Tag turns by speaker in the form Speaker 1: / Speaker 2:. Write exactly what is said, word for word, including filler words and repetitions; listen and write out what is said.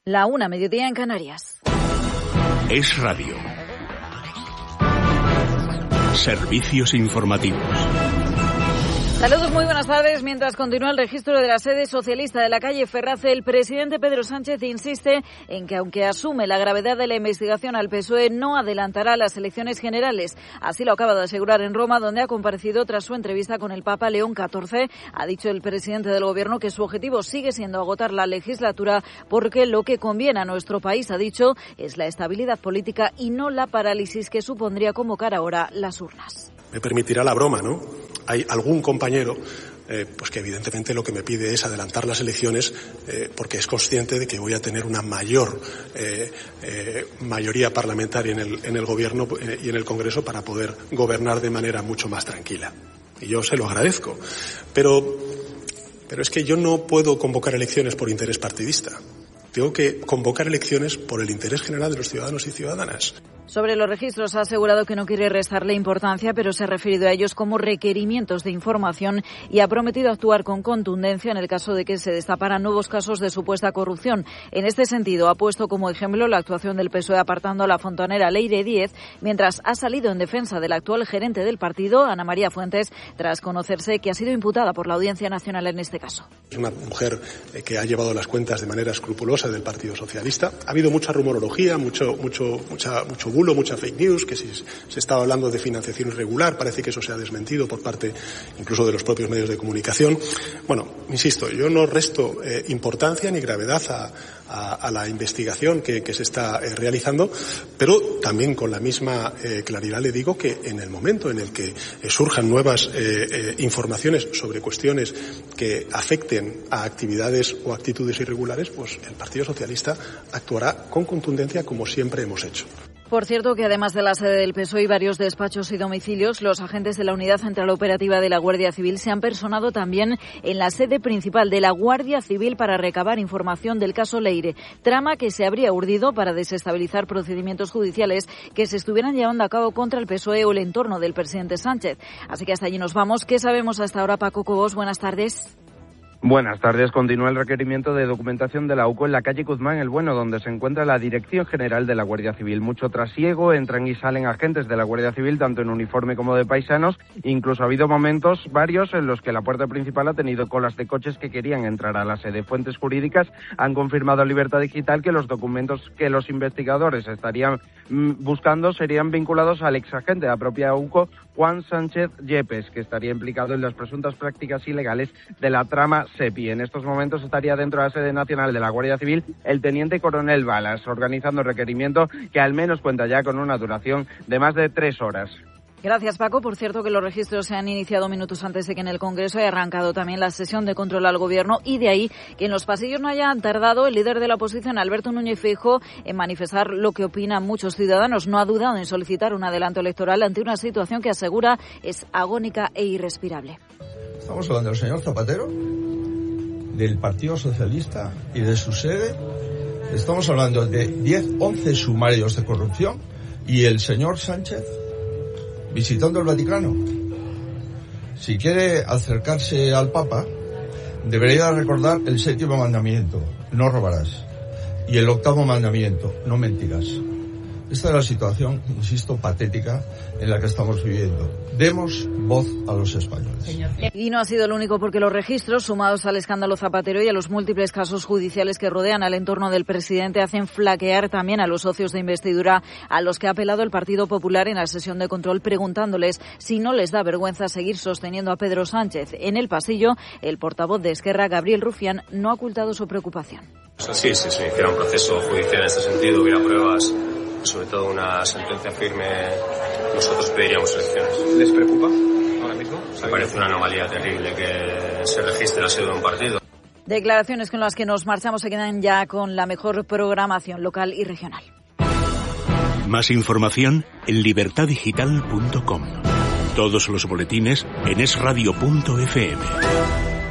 Speaker 1: La una, mediodía en Canarias.
Speaker 2: Es Radio. Servicios informativos.
Speaker 1: Saludos, muy buenas tardes. Mientras continúa el registro de la sede socialista de la calle Ferraz, el presidente Pedro Sánchez insiste en que, aunque asume la gravedad de la investigación al P S O E, no adelantará las elecciones generales. Así lo acaba de asegurar en Roma, donde ha comparecido tras su entrevista con el Papa León catorce. Ha dicho el presidente del Gobierno que su objetivo sigue siendo agotar la legislatura, porque lo que conviene a nuestro país, ha dicho, es la estabilidad política y no la parálisis que supondría convocar ahora las urnas.
Speaker 3: Me permitirá la broma, ¿no? Hay algún compañero eh, pues que evidentemente lo que me pide es adelantar las elecciones eh, porque es consciente de que voy a tener una mayor eh, eh, mayoría parlamentaria en el, en el Gobierno eh, y en el Congreso para poder gobernar de manera mucho más tranquila. Y yo se lo agradezco. Pero, pero es que yo no puedo convocar elecciones por interés partidista. Tengo que convocar elecciones por el interés general de los ciudadanos y ciudadanas.
Speaker 1: Sobre los registros ha asegurado que no quiere restarle importancia, pero se ha referido a ellos como requerimientos de información y ha prometido actuar con contundencia en el caso de que se destaparan nuevos casos de supuesta corrupción. En este sentido, ha puesto como ejemplo la actuación del P S O E apartando a la fontanera Leire Díez, mientras ha salido en defensa del actual gerente del partido, Ana María Fuentes, tras conocerse que ha sido imputada por la Audiencia Nacional en este caso.
Speaker 3: Es una mujer que ha llevado las cuentas de manera escrupulosa del Partido Socialista. Ha habido mucha rumorología, mucho, mucho, mucha, mucho bulo, mucha fake news, que si se estaba hablando de financiación irregular, parece que eso se ha desmentido por parte incluso de los propios medios de comunicación. Bueno, insisto, yo no resto eh, importancia ni gravedad a, a, a la investigación que, que se está eh, realizando, pero también con la misma eh, claridad le digo que en el momento en el que eh, surjan nuevas eh, eh, informaciones sobre cuestiones que afecten a actividades o actitudes irregulares, pues el Partido Socialista actuará con contundencia como siempre hemos hecho.
Speaker 1: Por cierto, que además de la sede del P S O E y varios despachos y domicilios, los agentes de la Unidad Central Operativa de la Guardia Civil se han personado también en la sede principal de la Guardia Civil para recabar información del caso Leire, trama que se habría urdido para desestabilizar procedimientos judiciales que se estuvieran llevando a cabo contra el P S O E o el entorno del presidente Sánchez. Así que hasta allí nos vamos. ¿Qué sabemos hasta ahora, Paco Cobos? Buenas tardes.
Speaker 4: Buenas tardes. Continúa el requerimiento de documentación de la U C O en la calle Guzmán el Bueno, donde se encuentra la Dirección General de la Guardia Civil. Mucho trasiego, entran y salen agentes de la Guardia Civil, tanto en uniforme como de paisanos. Incluso ha habido momentos varios en los que la puerta principal ha tenido colas de coches que querían entrar a la sede. Fuentes jurídicas han confirmado a Libertad Digital que los documentos que los investigadores estarían mm, buscando serían vinculados al exagente de la propia U C O, Juan Sánchez Yepes, que estaría implicado en las presuntas prácticas ilegales de la trama SEPI. En estos momentos estaría dentro de la sede nacional de la Guardia Civil el teniente coronel Balas, organizando el requerimiento que al menos cuenta ya con una duración de más de tres horas.
Speaker 1: Gracias, Paco. Por cierto, que los registros se han iniciado minutos antes de que en el Congreso haya arrancado también la sesión de control al Gobierno, y de ahí que en los pasillos no haya tardado el líder de la oposición, Alberto Núñez Feijóo, en manifestar lo que opinan muchos ciudadanos. No ha dudado en solicitar un adelanto electoral ante una situación que asegura es agónica e irrespirable.
Speaker 5: Estamos hablando del señor Zapatero, del Partido Socialista y de su sede. Estamos hablando de diez, once sumarios de corrupción y el señor Sánchez visitando el Vaticano. Si quiere acercarse al Papa, debería recordar el séptimo mandamiento, no robarás, y el octavo mandamiento, no mentirás. Esta es la situación, insisto, patética en la que estamos viviendo. Demos voz a los españoles.
Speaker 1: Y no ha sido el único, porque los registros, sumados al escándalo Zapatero y a los múltiples casos judiciales que rodean al entorno del presidente, hacen flaquear también a los socios de investidura, a los que ha apelado el Partido Popular en la sesión de control, preguntándoles si no les da vergüenza seguir sosteniendo a Pedro Sánchez. En el pasillo, el portavoz de Esquerra, Gabriel Rufián, no ha ocultado su preocupación.
Speaker 6: Sí, sí, si hiciera un proceso judicial en este sentido, hubiera pruebas, sobre todo una sentencia firme, nosotros pediríamos elecciones.
Speaker 7: ¿Les preocupa ahora mismo?
Speaker 6: Me parece una anomalía terrible que se registre la sede de un partido.
Speaker 1: Declaraciones con las que nos marchamos se quedan ya con la mejor programación local y regional.
Speaker 2: Más información en libertad digital punto com. Todos los boletines en es radio punto efe eme.